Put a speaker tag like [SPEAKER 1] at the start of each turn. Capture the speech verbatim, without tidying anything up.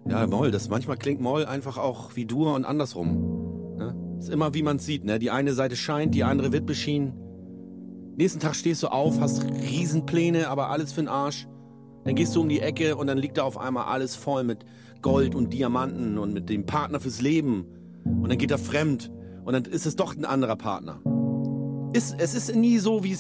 [SPEAKER 1] Ja, Moll, das manchmal klingt Moll einfach auch wie Dur und andersrum. Ne? Ist immer wie man es sieht, ne? Die eine Seite scheint, die andere wird beschienen. Nächsten Tag stehst du auf, hast Riesenpläne, aber alles für'n Arsch. Dann gehst du um die Ecke und dann liegt da auf einmal alles voll mit Gold und Diamanten und mit dem Partner fürs Leben. Und dann geht er fremd und dann ist es doch ein anderer Partner. Ist, es ist nie so, wie es